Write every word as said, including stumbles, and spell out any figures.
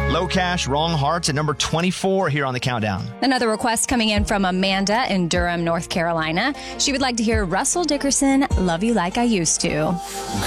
Low Cash, Wrong Hearts at number twenty-four here on the countdown. Another request coming in from Amanda in Durham, North Carolina. She would like to hear Russell Dickerson, Love You Like I Used to.